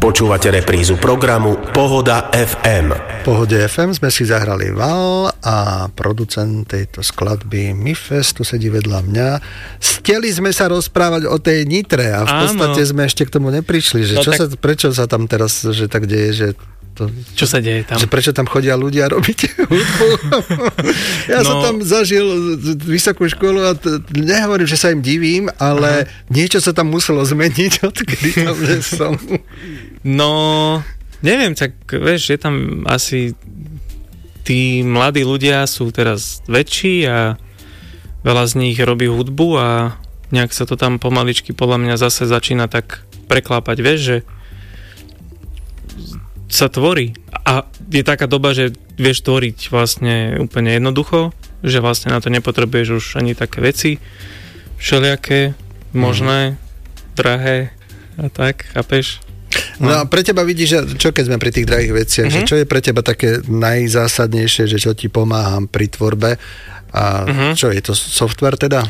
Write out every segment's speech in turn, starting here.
Počúvate reprízu programu Pohoda FM. Pohode FM sme si zahrali Val a producent tejto skladby Mifes tu sedí vedľa mňa. Steli sme sa rozprávať o tej Nitre a v podstate sme ešte k tomu neprišli. Že prečo sa tam teraz že tak deje, že čo sa deje tam? Že prečo tam chodia ľudia robiť hudbu? Ja som tam zažil vysokú školu a nehovorím, že sa im divím, ale niečo sa tam muselo zmeniť, odkedy tam som. No, neviem, tak vieš, je tam asi tí mladí ľudia sú teraz väčší a veľa z nich robí hudbu a nejak sa to tam pomaličky podľa mňa zase začína tak preklápať, vieš, že sa tvorí. A je taká doba, že vieš tvoriť vlastne úplne jednoducho, že vlastne na to nepotrebuješ už ani také veci všelijaké, možné, drahé a tak, chápeš? No a pre teba vidíš, čo keď sme pri tých drahých veciach, že čo je pre teba také najzásadnejšie, že čo ti pomáham pri tvorbe a čo je to software teda?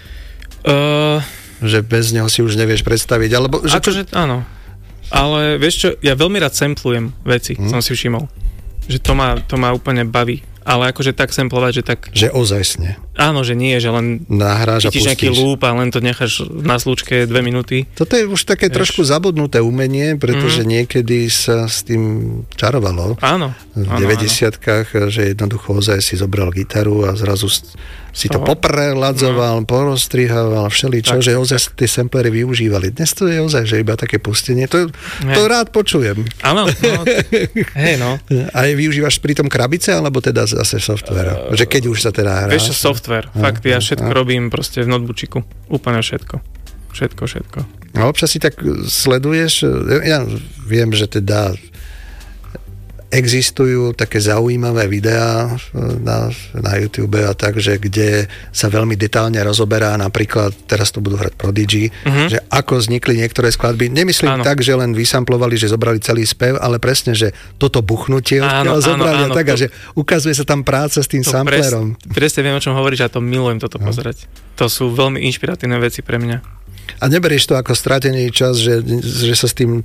Že bez neho si už nevieš predstaviť, alebo... Že akože, áno. Ale vieš čo, ja veľmi rád samplujem veci, som si všimol. Že to ma úplne baví. Ale akože tak samplovať, že tak... Že ozajstne. Áno, že nie, že len nahráš a pustíš. Nejaký loop a len to necháš na slučke 2 minúty. Toto je už také trošku zabudnuté umenie, pretože niekedy sa s tým čarovalo. Áno. V 90-kách, že jednoducho ozaj si zobral gitaru a zrazu si to popreladzoval, porozstrihával, všeličo, že ozaj tie samplery využívali. Dnes to je ozaj, že iba také pustenie. To rád počujem. Áno. Hej, no. A využívaš pri tom krabice, alebo teda zase software? Že keď už sa teda hráš? Vieš, software. Fakt, ja všetko robím proste v notebooku. Úplne všetko. Všetko. A občas si tak sleduješ, ja viem, že teda existujú také zaujímavé videá na YouTube a tak, že kde sa veľmi detálne rozoberá, napríklad, teraz to budú hrať Prodigy, že ako vznikli niektoré skladby. Nemyslím tak, že len vysamplovali, že zobrali celý spev, ale presne, že toto buchnutie zobrali tak, a že ukazuje sa tam práca s tým samplerom. Presne viem, o čom hovoríš, a to milujem toto pozerať. To sú veľmi inšpiratívne veci pre mňa. A neberieš to ako stratený čas, že sa s tým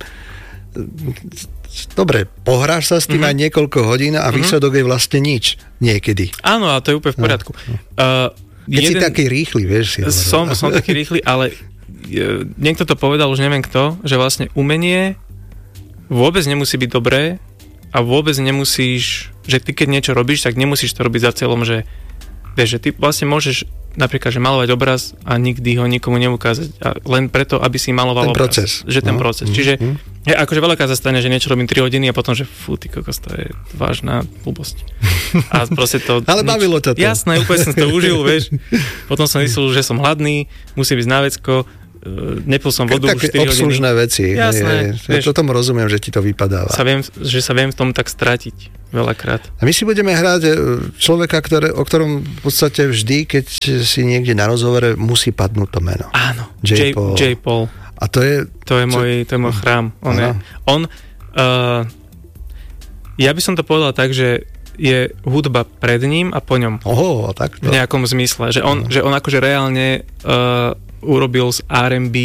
dobre, pohráš sa s tým aj niekoľko hodín a výsledok je vlastne nič niekedy. Áno, a to je úplne v poriadku. Keď si taký rýchly, vieš. Som taký rýchly, ale niekto to povedal, už neviem kto, že vlastne umenie vôbec nemusí byť dobré a vôbec nemusíš, že ty keď niečo robíš, tak nemusíš to robiť za cieľom, že vieš, že ty vlastne môžeš napríklad, že malovať obraz a nikdy ho nikomu neukázať. A len preto, aby si maloval ten obraz. Proces. Že ten proces. Čiže akože veľakrát sa stane, že niečo robím 3 hodiny a potom, že ty kokos, to je vážna blbosť. A proste to... Ale bavilo to. Jasné, úplne som to užil, vieš. Potom som myslel, že som hladný, musím ísť na vecko, nepil som vodu už 4 hodiny. Také obslužné veci. Jasné. Ja tomu rozumiem, že ti to vypadáva. Že sa viem v tom tak stratiť veľakrát. A my si budeme hrať človeka, o ktorom v podstate vždy, keď si niekde na rozhovore, musí padnúť to meno. Áno. J. Paul. A to je môj chrám. Ja by som to povedal tak, že je hudba pred ním a po ňom. Tak. V nejakom zmysle. Že on akože reálne urobil z R&B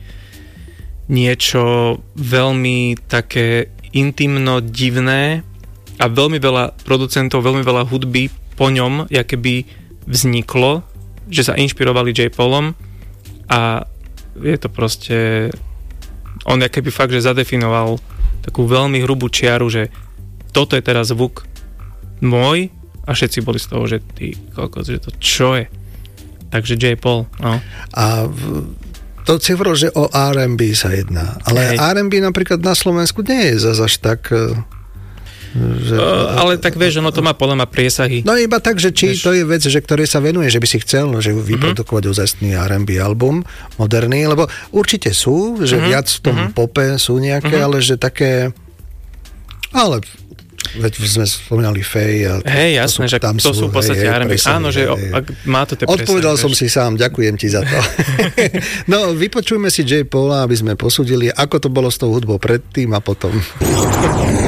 niečo veľmi také intimno divné a veľmi veľa producentov, veľmi veľa hudby po ňom jakoby vzniklo, že sa inšpirovali J. Paulom a je to proste on jakoby fakt, že zadefinoval takú veľmi hrubú čiaru, že toto je teraz zvuk môj a všetci boli z toho, že ty kokos, že to čo je? Takže J. Paul, no. A to si hovoril, že o R&B sa jedná. Ale R&B napríklad na Slovensku nie je zase až tak... ale tak vieš, ono to má podľa ma priesahy. No iba tak, že či to je vec, že ktorej sa venuje, že by si chcel, že vyprodukovať ozajstný R&B album moderný, lebo určite sú, že viac v tom pope sú nejaké, ale že také... Ale... Veď sme spomínali Fej a jasné, že to sú v podstate R&B. Áno, že má to tie odpovedal som si sám, ďakujem ti za to. No, vypočujme si J. Paula, aby sme posúdili, ako to bolo s tou hudbou predtým a potom.